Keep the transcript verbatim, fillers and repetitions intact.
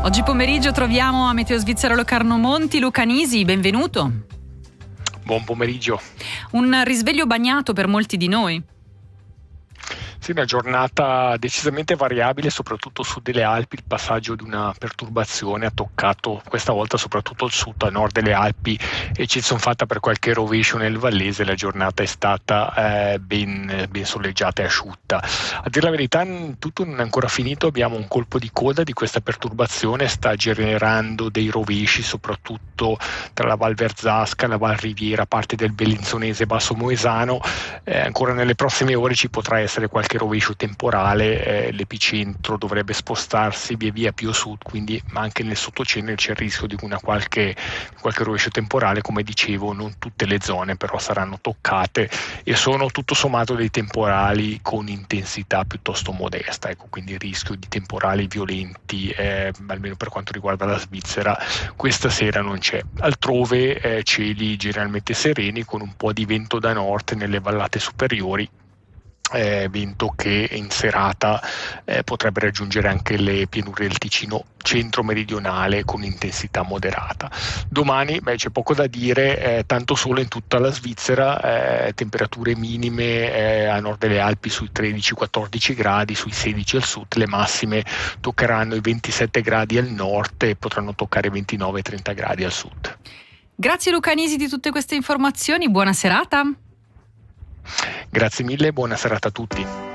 Oggi pomeriggio troviamo a Meteo Svizzera Locarno Monti Luca Nisi, benvenuto. Buon pomeriggio. Un risveglio bagnato per molti di noi. Sì, una giornata decisamente variabile, soprattutto su delle Alpi. Il passaggio di una perturbazione ha toccato questa volta soprattutto il sud, a nord delle Alpi, e ci sono fatta per qualche rovescio nel Vallese. La giornata è stata eh, ben, ben soleggiata e asciutta. A dire la verità, tutto non è ancora finito. Abbiamo un colpo di coda di questa perturbazione, sta generando dei rovesci soprattutto tra la Val Verzasca, la Val Riviera, parte del Bellinzonese e Basso Moesano. Eh, ancora nelle prossime ore ci potrà essere qualche rovescio temporale, eh, l'epicentro dovrebbe spostarsi via via più a sud, quindi anche nel sottocenere c'è il rischio di una qualche, qualche rovescio temporale. Come dicevo, non tutte le zone però saranno toccate e sono tutto sommato dei temporali con intensità piuttosto modesta, ecco, quindi il rischio di temporali violenti, eh, almeno per quanto riguarda la Svizzera, questa sera non c'è. Altrove eh, cieli generalmente sereni con un po' di vento da nord nelle vallate superiori. Eh, vento che in serata eh, potrebbe raggiungere anche le pianure del Ticino centro-meridionale con intensità moderata. Domani beh, c'è poco da dire, eh, tanto sole in tutta la Svizzera, eh, temperature minime eh, a nord delle Alpi sui tredici quattordici gradi, sui sedici al sud, le massime toccheranno i ventisette gradi al nord e potranno toccare ventinove trenta gradi al sud. Grazie Luca Nisi di tutte queste informazioni, buona serata. Grazie mille e buona serata a tutti.